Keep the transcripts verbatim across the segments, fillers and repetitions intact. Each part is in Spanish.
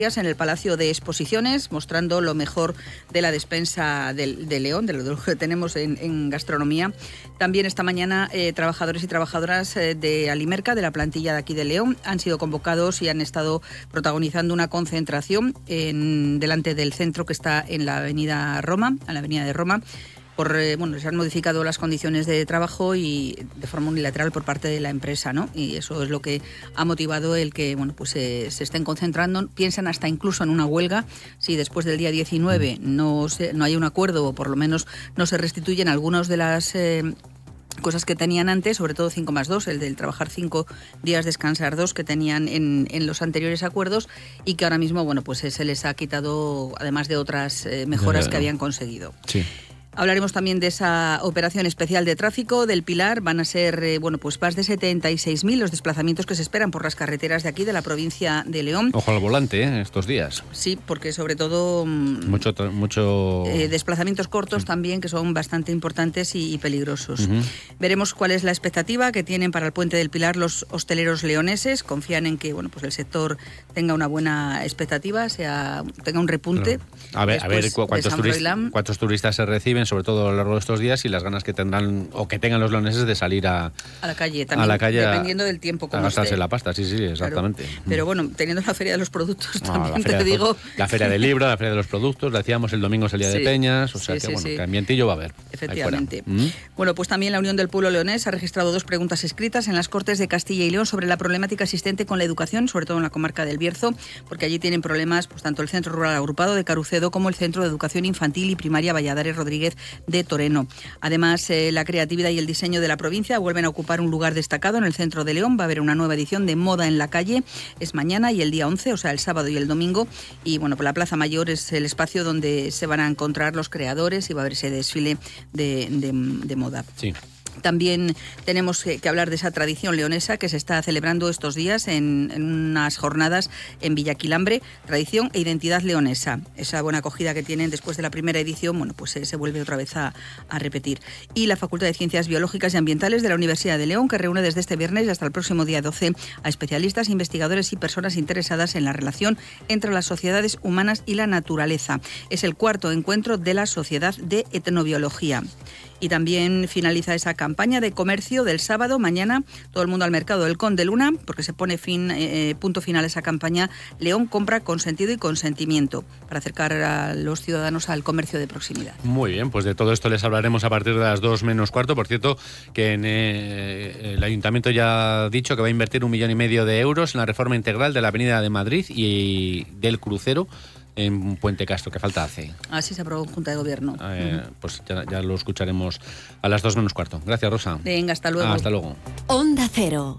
en el Palacio de Exposiciones, mostrando lo mejor de la despensa de, de León, de lo que tenemos en, en gastronomía. También esta mañana eh, trabajadores y trabajadoras eh, de Alimerca, de la plantilla de aquí de León, han sido convocados y han estado protagonizando una concentración en, delante del centro que está en la avenida Roma, en la avenida de Roma. Por, eh, bueno, se han modificado las condiciones de trabajo y de forma unilateral por parte de la empresa, ¿no? Y eso es lo que ha motivado el que, bueno, pues eh, se estén concentrando. Piensan hasta incluso en una huelga si después del día diecinueve no se, no hay un acuerdo o por lo menos no se restituyen algunas de las eh, cosas que tenían antes, sobre todo cinco más dos, el del trabajar cinco días, descansar dos, que tenían en, en los anteriores acuerdos y que ahora mismo, bueno, pues se les ha quitado, además de otras eh, mejoras que habían conseguido. Sí. Hablaremos también de esa operación especial de tráfico del Pilar. Van a ser eh, bueno, pues más de setenta y seis mil los desplazamientos que se esperan por las carreteras de aquí, de la provincia de León. Ojo al volante, ¿eh? Estos días. Sí, porque sobre todo mucho, mucho... Eh, desplazamientos cortos sí. también, que son bastante importantes y, y peligrosos. Uh-huh. Veremos cuál es la expectativa que tienen para el Puente del Pilar los hosteleros leoneses. Confían en que bueno, pues el sector tenga una buena expectativa, sea tenga un repunte. Claro. A ver, a ver cu- cuántos, turist- cuántos turistas se reciben, sobre todo a lo largo de estos días, y las ganas que tendrán o que tengan los leoneses de salir a, a la calle también, a la calle dependiendo a, del tiempo como a gastarse esté. la pasta, sí, sí, exactamente. Claro. Pero bueno, teniendo la Feria de los Productos no, también te de, digo... La Feria del Libro, la Feria de los Productos, decíamos el domingo es el Día sí, de Peñas, o sea sí, que sí, bueno, sí. que ambientillo va a haber. Efectivamente. ¿Mm? Bueno, pues también la Unión del Pueblo Leonés ha registrado dos preguntas escritas en las Cortes de Castilla y León sobre la problemática existente con la educación, sobre todo en la comarca del Bierzo, porque allí tienen problemas pues tanto el Centro Rural Agrupado de Carucedo como el Centro de Educación Infantil y Primaria Valladares Rodríguez de Toreno. Además, eh, la creatividad y el diseño de la provincia vuelven a ocupar un lugar destacado en el centro de León. Va a haber una nueva edición de Moda en la Calle, es mañana y el día once, o sea, el sábado y el domingo. Y bueno, pues la Plaza Mayor es el espacio donde se van a encontrar los creadores y va a haber ese desfile de, de, de moda. Sí. También tenemos que hablar de esa tradición leonesa que se está celebrando estos días en, en unas jornadas en Villaquilambre, tradición e identidad leonesa. Esa buena acogida que tienen después de la primera edición, bueno, pues se, se vuelve otra vez a, a repetir. Y la Facultad de Ciencias Biológicas y Ambientales de la Universidad de León, que reúne desde este viernes hasta el próximo día doce a especialistas, investigadores y personas interesadas en la relación entre las sociedades humanas y la naturaleza. Es el cuarto encuentro de la Sociedad de Etnobiología. Y también finaliza esa campaña de comercio del sábado, mañana, todo el mundo al mercado del Conde Luna, porque se pone fin, eh, punto final a esa campaña. León compra con sentido y consentimiento, para acercar a los ciudadanos al comercio de proximidad. Muy bien, pues de todo esto les hablaremos a partir de las dos menos cuarto. Por cierto, que en, eh, el Ayuntamiento ya ha dicho que va a invertir un millón y medio de euros en la reforma integral de la Avenida de Madrid y del crucero en Puente Castro, que falta hace. Así se aprobó en Junta de Gobierno. Eh, uh-huh. Pues ya, ya lo escucharemos a las dos menos cuarto. Gracias, Rosa. Venga, hasta luego. Ah, hasta luego. Onda Cero.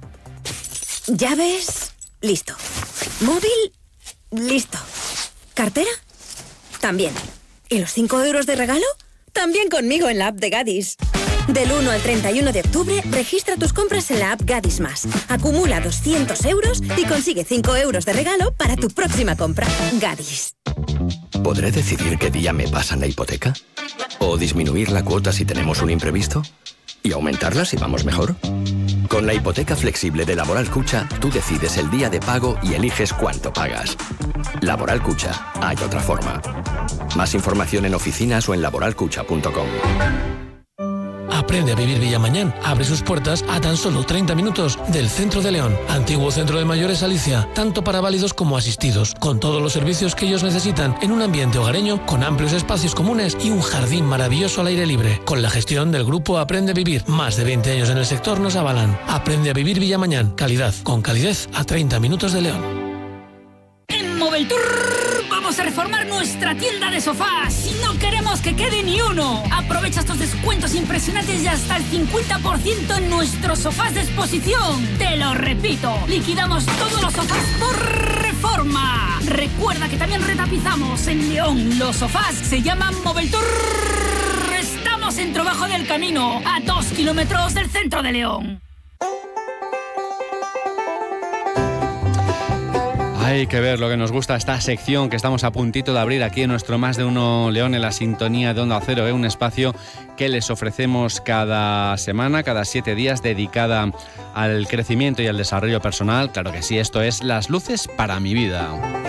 ¿Llaves? Listo. ¿Móvil? Listo. ¿Cartera? También. ¿Y los cinco euros de regalo? También conmigo en la app de Gadis. Del uno al treinta y uno de octubre, registra tus compras en la app Gadis Más. Acumula doscientos euros y consigue cinco euros de regalo para tu próxima compra. Gadis. ¿Podré decidir qué día me pasan la hipoteca? ¿O disminuir la cuota si tenemos un imprevisto? ¿Y aumentarla si vamos mejor? Con la hipoteca flexible de Laboral Cucha, tú decides el día de pago y eliges cuánto pagas. Laboral Cucha, hay otra forma. Más información en oficinas o en laboral cucha punto com. Aprende a vivir Villamañán. Abre sus puertas a tan solo treinta minutos del centro de León. Antiguo centro de mayores Alicia, tanto para válidos como asistidos, con todos los servicios que ellos necesitan en un ambiente hogareño, con amplios espacios comunes y un jardín maravilloso al aire libre. Con la gestión del grupo Aprende a Vivir, más de veinte años en el sector nos avalan. Aprende a vivir Villamañán. Calidad con calidez a treinta minutos de León. En Moveltour vamos a reformar nuestra tienda de sofás y no queremos que quede ni uno. Aprovecha estos descuentos impresionantes y hasta el cincuenta por ciento en nuestros sofás de exposición. Te lo repito, liquidamos todos los sofás por reforma. Recuerda que también retapizamos en León. Los sofás se llaman Moveltour. Estamos en Trabajo del Camino, a dos kilómetros del centro de León. Hay que ver lo que nos gusta esta sección que estamos a puntito de abrir aquí en nuestro Más de Uno León, en la sintonía de Onda Cero, ¿eh? Un espacio que les ofrecemos cada semana, cada siete días, dedicada al crecimiento y al desarrollo personal. Claro que sí, esto es Las Luces para mi Vida.